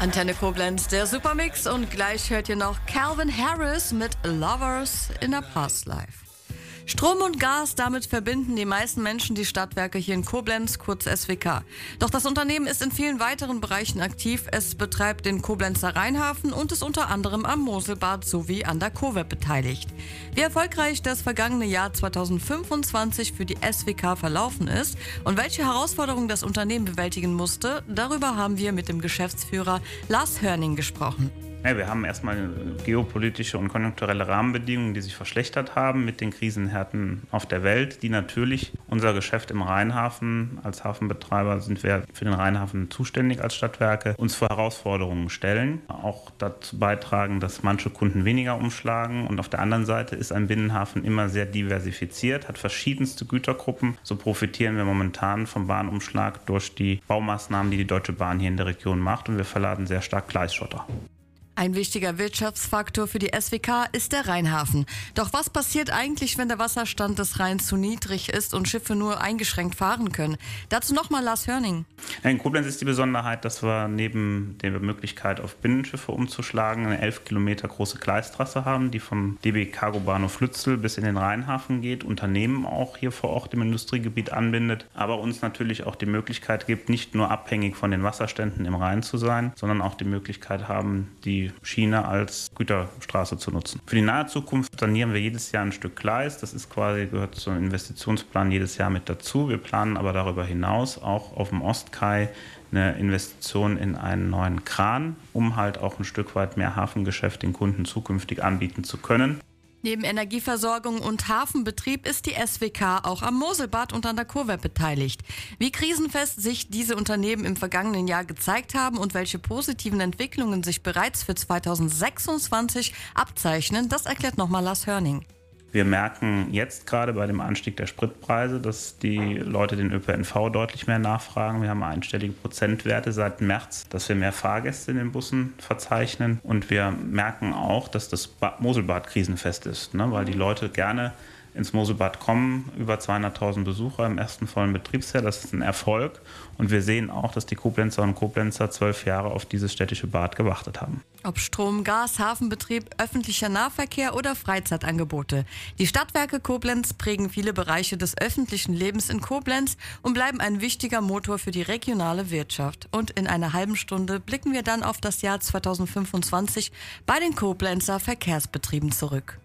Antenne Koblenz, der Supermix, und gleich hört ihr noch Calvin Harris mit Lovers in a Past Life. Strom und Gas, damit verbinden die meisten Menschen die Stadtwerke hier in Koblenz, kurz SWK. Doch das Unternehmen ist in vielen weiteren Bereichen aktiv. Es betreibt den Koblenzer Rheinhafen und ist unter anderem am Moselbad sowie an der Cover beteiligt. Wie erfolgreich das vergangene Jahr 2025 für die SWK verlaufen ist und welche Herausforderungen das Unternehmen bewältigen musste, darüber haben wir mit dem Geschäftsführer Lars Hörning gesprochen. Ja, wir haben erstmal geopolitische und konjunkturelle Rahmenbedingungen, die sich verschlechtert haben mit den Krisenhärten auf der Welt, die natürlich unser Geschäft im Rheinhafen, als Hafenbetreiber sind wir für den Rheinhafen zuständig als Stadtwerke, uns vor Herausforderungen stellen, auch dazu beitragen, dass manche Kunden weniger umschlagen. Und auf der anderen Seite ist ein Binnenhafen immer sehr diversifiziert, hat verschiedenste Gütergruppen. So profitieren wir momentan vom Bahnumschlag durch die Baumaßnahmen, die die Deutsche Bahn hier in der Region macht, und wir verladen sehr stark Gleisschotter. Ein wichtiger Wirtschaftsfaktor für die SWK ist der Rheinhafen. Doch was passiert eigentlich, wenn der Wasserstand des Rheins zu niedrig ist und Schiffe nur eingeschränkt fahren können? Dazu nochmal Lars Hörning. In Koblenz ist die Besonderheit, dass wir neben der Möglichkeit, auf Binnenschiffe umzuschlagen, eine 11 Kilometer große Gleistrasse haben, die vom DB Cargo Bahnhof Lützel bis in den Rheinhafen geht, Unternehmen auch hier vor Ort im Industriegebiet anbindet, aber uns natürlich auch die Möglichkeit gibt, nicht nur abhängig von den Wasserständen im Rhein zu sein, sondern auch die Möglichkeit haben, die Schiene als Güterstraße zu nutzen. Für die nahe Zukunft sanieren wir jedes Jahr ein Stück Gleis. Das ist quasi, gehört zum Investitionsplan jedes Jahr mit dazu. Wir planen aber darüber hinaus auch auf dem Ostkai eine Investition in einen neuen Kran, um halt auch ein Stück weit mehr Hafengeschäft den Kunden zukünftig anbieten zu können. Neben Energieversorgung und Hafenbetrieb ist die SWK auch am Moselbad und an der Kurve beteiligt. Wie krisenfest sich diese Unternehmen im vergangenen Jahr gezeigt haben und welche positiven Entwicklungen sich bereits für 2026 abzeichnen, das erklärt nochmal Lars Hörning. Wir merken jetzt gerade bei dem Anstieg der Spritpreise, dass die Leute den ÖPNV deutlich mehr nachfragen. Wir haben einstellige Prozentwerte seit März, dass wir mehr Fahrgäste in den Bussen verzeichnen. Und wir merken auch, dass das Moselbad krisenfest ist, ne? Weil die Leute gerne ins Moselbad kommen, über 200.000 Besucher im ersten vollen Betriebsjahr. Das ist ein Erfolg. Und wir sehen auch, dass die Koblenzer und Koblenzer 12 Jahre auf dieses städtische Bad gewartet haben. Ob Strom, Gas, Hafenbetrieb, öffentlicher Nahverkehr oder Freizeitangebote. Die Stadtwerke Koblenz prägen viele Bereiche des öffentlichen Lebens in Koblenz und bleiben ein wichtiger Motor für die regionale Wirtschaft. Und in einer halben Stunde blicken wir dann auf das Jahr 2025 bei den Koblenzer Verkehrsbetrieben zurück.